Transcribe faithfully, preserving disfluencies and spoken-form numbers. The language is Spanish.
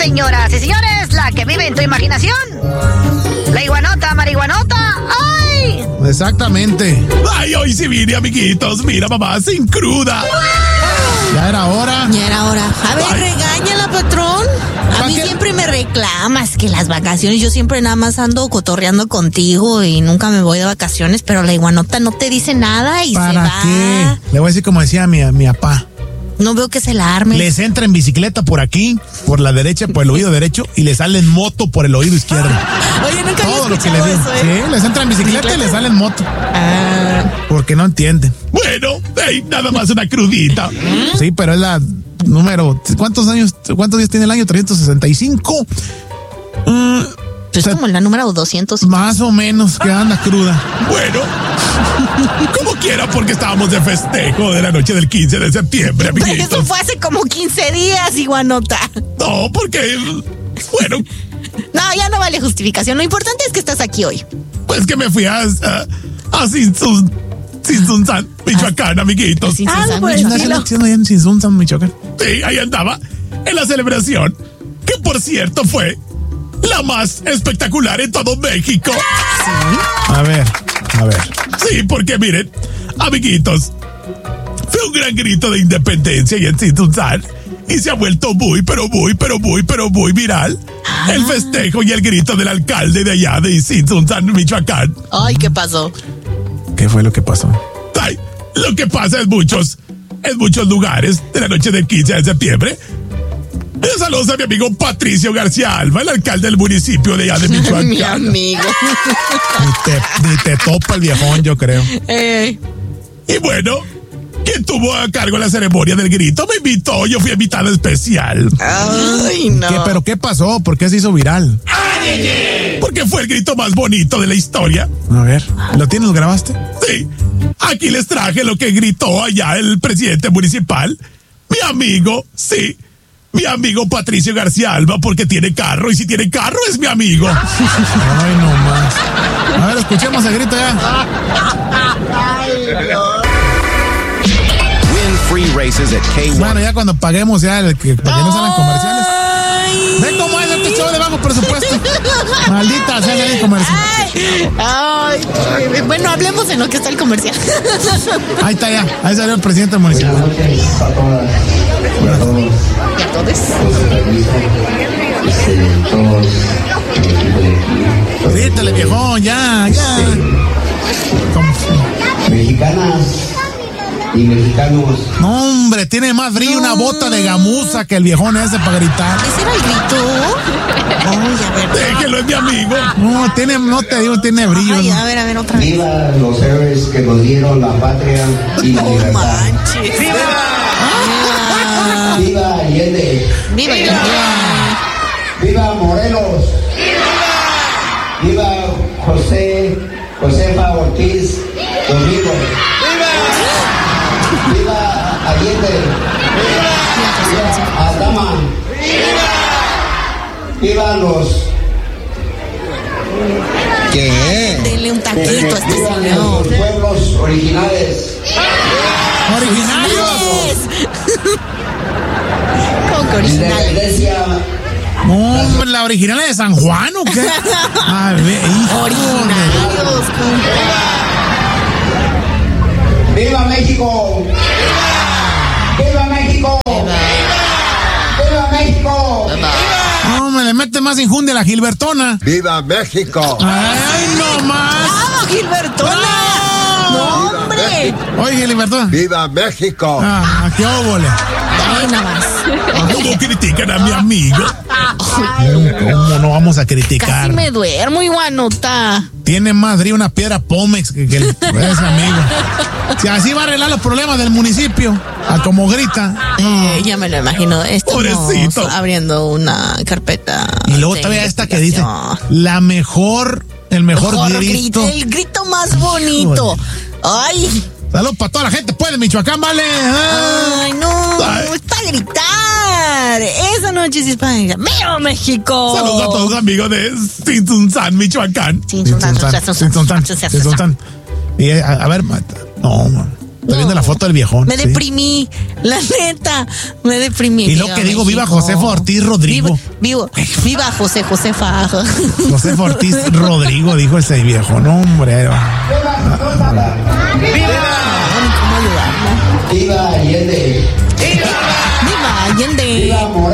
señoras y señores, la que vive en tu imaginación. La iguanota, marihuanota. ¡Ay! Exactamente. Ay, hoy sí vine, amiguitos. Mira, mamá, sin cruda. Ya era hora. Ya era hora. A ver, Ay. regáñala, patrón. A mí qué? siempre me reclamas que las vacaciones, yo siempre nada más ando cotorreando contigo y nunca me voy de vacaciones, pero la iguanota no te dice nada y se ¿Para va. qué? Le voy a decir como decía mi, mi papá. No veo que se la arme. Les entra en bicicleta por aquí, por la derecha, por el oído derecho, y le sale en moto por el oído izquierdo. Oye, nunca había Todo lo que escuchado le digo. eso, ¿eh? Sí, les entra en bicicleta y le sale en moto. Ah, Porque no entienden. Bueno, hey, nada más una crudita. Sí, pero es la número. ¿Cuántos años? ¿Cuántos días tiene el año? trescientos sesenta y cinco. Mm, es se- como la número doscientos. más o menos que anda cruda. Bueno, como quiera, porque estábamos de festejo de la noche del quince de septiembre, Eso amiguitos. fue hace como quince días, iguanota. No, porque, bueno, No, ya no vale justificación. Lo importante es que estás aquí hoy. pues que me fui a, a, a Sinsun, Sinsunzan, Michoacán, amiguitos. Sin Ah, Susan, pues, Michoacán. ¿Estás Tranquilo. haciendo allá en Sinsunzan, Michoacán? Sí, ahí andaba, en la celebración, que por cierto fue la más espectacular en todo México. A ver, a ver. Sí, porque miren, amiguitos, fue un gran grito de independencia y en Sinsunzan y se ha vuelto muy, pero muy, pero muy, pero muy viral el festejo y el grito del alcalde de allá de Sinsunzan, Michoacán. Ay, ¿qué pasó? ¿Qué fue lo que pasó? Ay, lo que pasa es muchos, en muchos lugares de la noche del quince de septiembre. Saludos a mi amigo Patricio García Alba, el alcalde del municipio de allá de Michoacán. Mi amigo. Ni te, ni te topa el viejón, yo creo. Eh, Y bueno, quien tuvo a cargo la ceremonia del grito me invitó, yo fui invitada especial. Ay, no. ¿Qué, ¿Pero qué pasó? ¿Por qué se hizo viral? Porque fue el grito más bonito de la historia. A ver, ¿lo tienes? ¿Lo grabaste? Sí, aquí les traje lo que gritó allá el presidente municipal, mi amigo, sí, mi amigo Patricio García Alba, porque tiene carro, y si tiene carro es mi amigo. Ay, no más. A ver, escuchemos el grito ya. Win free races at K uno. Bueno, ya cuando paguemos ya, el que, para que no salgan comerciales. Ay. Ven cómo es este show de bajo presupuesto. Maldita sea el comercial. Ay, ay, bueno, hablemos en lo que está el comercial. Ahí está ya, ahí salió el presidente del municipio. Buenas noches a todas y a todos. ¿Y a todos? Con su permiso, este, todos el equipo de aquí. Grítale, viejón, ya, ya. ¿Cómo? Mexicanas y mexicanos, No, hombre, tiene más brillo una bota de gamuza que el viejón ese para gritar. ¿Ese era el grito? Ay, a ver. Déjelo, es mi amigo. No, tiene, no te digo, tiene brillo. Ay, ¿no? a ver, a ver, otra vez. viva los héroes que nos dieron la patria y la No libertad. manches. ¡Viva! Viva Allende, ¡Viva! ¡Viva! viva Morelos, viva José, Josefa Ortiz Domingo, viva Allende, viva Adama, viva los ¿Qué? Denle un taquito a este vivan señor. los pueblos originales. ¡Originarios! ¿Cómo que originales? Independencia, No, hombre, la original es de San Juan, ¿o qué? A ver, hijo. Originarios, compa. ¡viva México! ¡Viva México! ¡Viva México! No, me le mete más injundia a la Gilbertona. ¡Viva México! ¡Ay, no más! ¡Vamos, Gilbertona! ¡No, hombre! Oye, Gilbertona. ¡Viva México! Ah, qué óvole. Ay, nada más. ¿Cómo critican a mi amigo? ¿Cómo no vamos a criticar? Casi me duermo, iguanota. Tiene más brillo una piedra Pómex que, que el, ese amigo. Si así va a arreglar los problemas del municipio, a como grita. Eh, ya me lo imagino. Estamos Pobrecito. abriendo una carpeta. Y luego de todavía esta que dice, investigación. la mejor, el mejor, Mejor grito. grito, el grito más bonito. Ay, Saludos para toda la gente, pues, de Michoacán, vale. Ah. ay, no, Ay. es para gritar. Esa noche sí es para gritar. ¡Viva México! Saludos a todos los amigos de Sinsunzan, Michoacán. Sin Sin sultán, Sultán, sultán, sin Sultán, sultán, sin Sultán. Y a, a ver, mata. No, man. Estoy viendo la foto del viejón. Me sí. deprimí, la neta, me deprimí. Y lo que digo, viva Josefa Ortiz Rodrigo. Viva, viva, viva José Josefa. Josefa Ortiz Rodrigo, dijo ese viejo. No, hombre. Viva Allende. Viva Allende. Viva